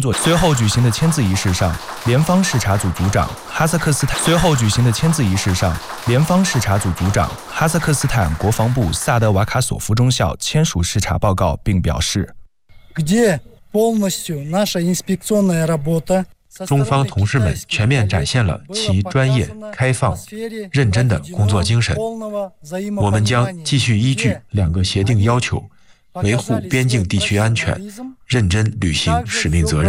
作。随后举行的签字仪式上，联邦视察组组长哈萨克斯坦国防部萨德瓦卡索夫中校签署视察报告，并表示， 中方同事们全面展现了其专业、开放、认真的工作精神。我们将继续依据2个协定要求，维护边境地区安全，认真履行使命责任。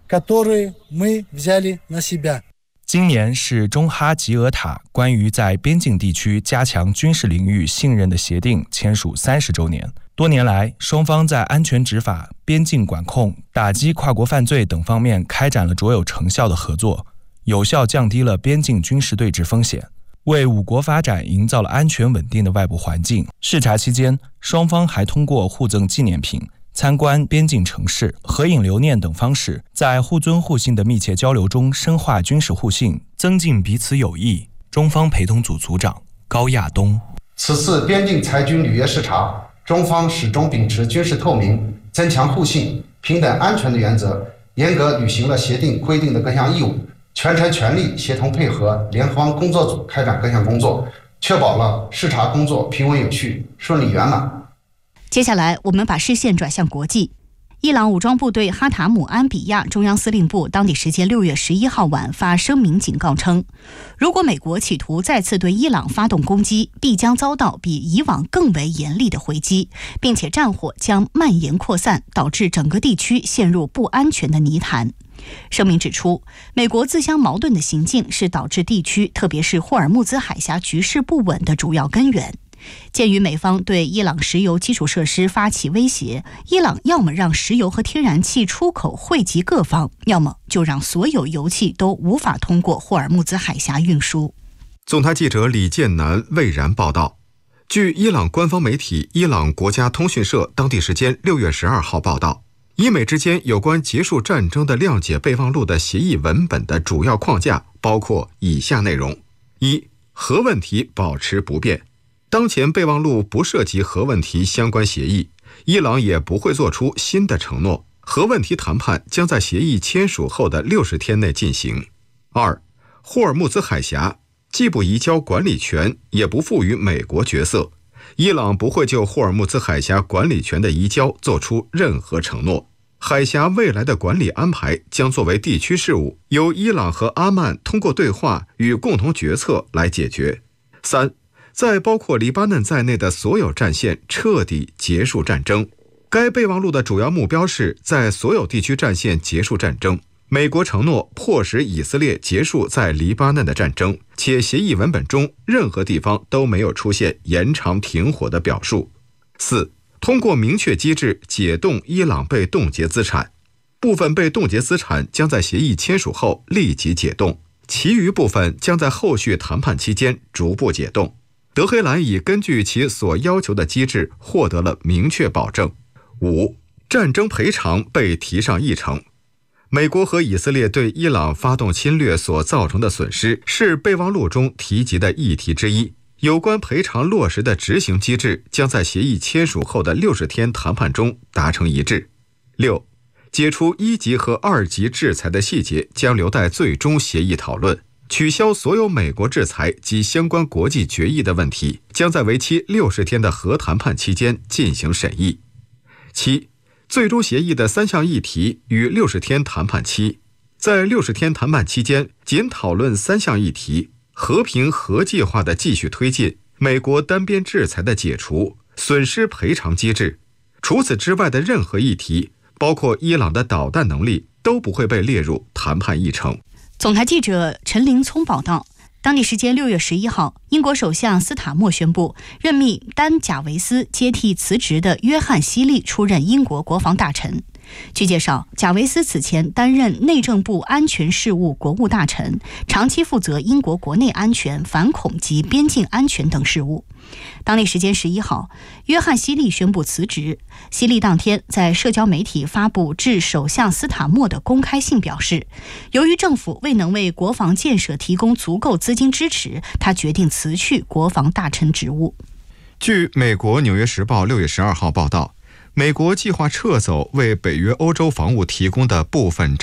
今年是中哈吉尔塔关于在边境地区加强军事领域信任的协定签署30周年。多年来，双方在安全执法、边境管控、打击跨国犯罪等方面开展了卓有成效的合作，有效降低了边境军事对峙风险，为5国发展营造了安全稳定的外部环境。视察期间，双方还通过互赠纪念品、参观边境城市、合影留念等方式，在互尊互信的密切交流中深化军事互信，增进彼此友谊。中方陪同组组长高亚东： 此次边境裁军履约视察，中方始终秉持军事透明、增强互信、平等安全的原则，严格履行了协定规定的各项义务，全程全力协同配合联方工作组开展各项工作，确保了视察工作平稳有序、顺利圆满。 接下来，我们把视线转向国际。伊朗武装部队哈塔姆安比亚中央司令部当地时间6月11号晚发声明警告称，如果美国企图再次对伊朗发动攻击，必将遭到比以往更为严厉的回击，并且战火将蔓延扩散，导致整个地区陷入不安全的泥潭。声明指出，美国自相矛盾的行径是导致地区，特别是霍尔木兹海峡局势不稳的主要根源。鉴于美方对伊朗石油基础设施发起威胁，伊朗要么让石油和天然气出口惠及各方，要么就让所有油气都无法通过霍尔木兹海峡运输。 总台记者李建南蔚然报道。据伊朗官方媒体伊朗国家通讯社当地时间6月12号报道，伊美之间有关结束战争的谅解备忘录的协议文本的主要框架包括以下内容：一、核问题保持不变。当前备忘录不涉及核问题相关协议，伊朗也不会做出新的承诺。核问题谈判将在协议签署后的60天内进行。二、霍尔木兹海峡既不移交管理权，也不赋予美国角色，伊朗不会就霍尔木兹海峡管理权的移交做出任何承诺。海峡未来的管理安排将作为地区事务，由伊朗和阿曼通过对话与共同决策来解决。三、在包括黎巴嫩在内的所有战线彻底结束战争。该备忘录的主要目标是在所有地区战线结束战争。美国承诺迫使以色列结束在黎巴嫩的战争，且协议文本中任何地方都没有出现延长停火的表述。四、通过明确机制解冻伊朗被冻结资产。部分被冻结资产将在协议签署后立即解冻，其余部分将在后续谈判期间逐步解冻。德黑兰已根据其所要求的机制获得了明确保证。五、战争赔偿被提上议程。美国和以色列对伊朗发动侵略所造成的损失是备忘录中提及的议题之一，有关赔偿落实的执行机制将在协议签署后的60天谈判中达成一致。六、解除1级和2级制裁的细节将留待最终协议讨论。取消所有美国制裁及相关国际决议的问题将在为期60天的核谈判期间进行审议。七、最终协议的3项议题与60天谈判期，在60天谈判期间仅讨论3项议题：和平核计划的继续推进、美国单边制裁的解除、损失赔偿机制。除此之外的任何议题，包括伊朗的导弹能力，都不会被列入谈判议程。 总台记者陈林聪报道，当地时间6月11号，英国首相斯塔默宣布任命丹·贾维斯接替辞职的约翰·希利出任英国国防大臣。据介绍，贾维斯此前担任内政部安全事务国务大臣，长期负责英国国内安全、反恐及边境安全等事务。当地时间11号，约翰·希利宣布辞职。希利当天在社交媒体发布致首相斯塔默的公开信，表示，由于政府未能为国防建设提供足够资金支持，他决定辞去国防大臣职务。 据美国《纽约时报》6月12号报道，美国计划撤走为北约欧洲防务提供的部分